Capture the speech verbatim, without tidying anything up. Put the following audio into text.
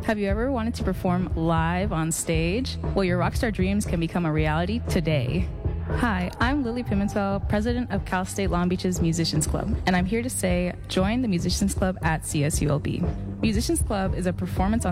Have you ever wanted to perform live on stage? Well, your rockstar dreams can become a reality today. Hi, I'm Lily Pimentel, president of Cal State Long Beach's Musicians Club, and I'm here to say join the Musicians Club at C S U L B. Musicians Club is a performance on